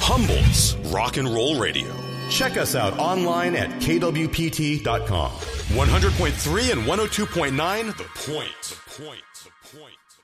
Humboldt's Rock and Roll Radio. Check us out online at kwpt.com. 100.3 and 102.9, The Point.